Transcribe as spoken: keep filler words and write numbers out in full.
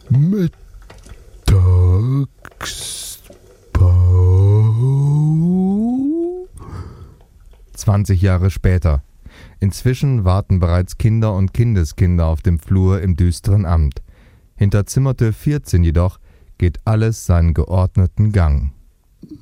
Mittagspau. Zwanzig Jahre später. Inzwischen warten bereits Kinder und Kindeskinder auf dem Flur im düsteren Amt. Hinter Zimmertür vierzehn jedoch geht alles seinen geordneten Gang.